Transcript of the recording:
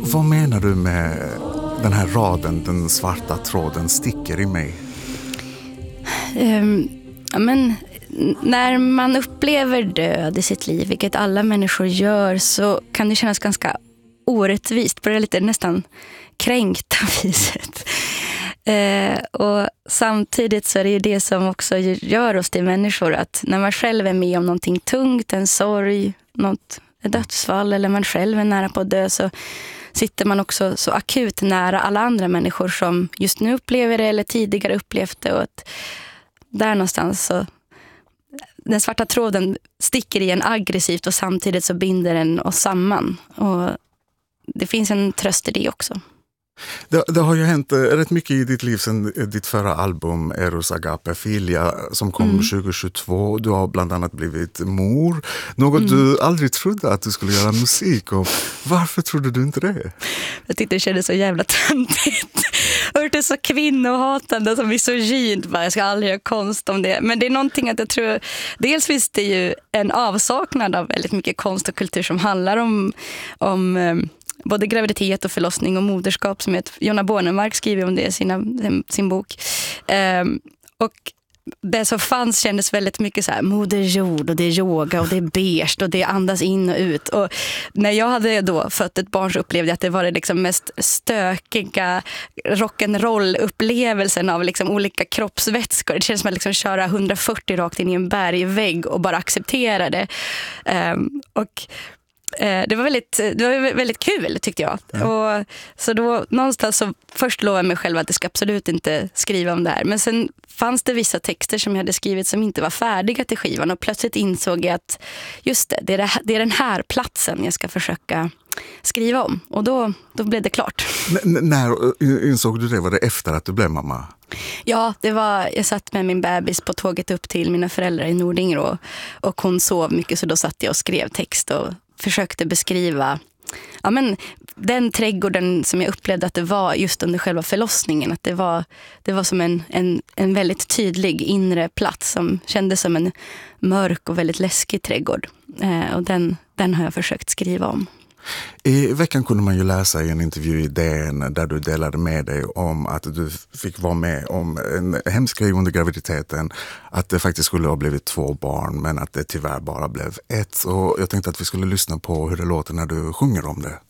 Vad menar du med den här raden, den svarta tråden sticker i mig? Men när man upplever död i sitt liv, vilket alla människor gör, så kan det kännas ganska orättvist på det lite nästan kränkta viset. Och samtidigt så är det ju det som också gör oss till människor, att när man själv är med om någonting tungt, en sorg, ett dödsfall, eller man själv är nära på att dö, så sitter man också så akut nära alla andra människor som just nu upplever det eller tidigare upplevt det, och att där någonstans så den svarta tråden sticker i en aggressivt och samtidigt så binder den oss samman, och det finns en tröst i det också. Det har ju hänt rätt mycket i ditt liv sedan ditt förra album Eros Agape Filia som kom 2022. Du har bland annat blivit mor. Något du aldrig trodde att du skulle göra musik om. Varför trodde du inte det? Jag tyckte det kändes så jävla töntigt. Och det är så kvinnohatande, som misogynt. Jag ska aldrig göra konst om det. Men det är någonting att jag tror, dels finns det ju en avsaknad av väldigt mycket konst och kultur som handlar om både graviditet och förlossning och moderskap, som Jonna Bornemark skriver om det i sin bok. Och det som fanns kändes väldigt mycket så här moder jord, och det är yoga och det är beige och det andas in och ut. Och när jag hade då fött ett barn så upplevde jag att det var det liksom mest stökiga rock'n'roll-upplevelsen av liksom olika kroppsvätskor. Det känns som att liksom köra 140 rakt in i en bergvägg och bara acceptera det. Och det var väldigt kul, tyckte jag. Och så då någonstans så först lovade jag mig själv att jag ska absolut inte skriva om det här. Men sen fanns det vissa texter som jag hade skrivit som inte var färdiga till skivan, och plötsligt insåg jag att just det är den här platsen jag ska försöka skriva om. Och då blev det klart. När insåg du det? Var det efter att du blev mamma? Ja, jag satt med min bebis på tåget upp till mina föräldrar i Nordingrå, och hon sov mycket, så då satt jag och skrev text och försökte beskriva den trädgården som jag upplevde att det var just under själva förlossningen. Att det var som en väldigt tydlig inre plats som kändes som en mörk och väldigt läskig trädgård. Och den har jag försökt skriva om. I veckan kunde man ju läsa i en intervju i DN där du delade med dig om att du fick vara med om en hemsk grej under graviditeten, att det faktiskt skulle ha blivit 2 barn men att det tyvärr bara blev 1. Och jag tänkte att vi skulle lyssna på hur det låter när du sjunger om det.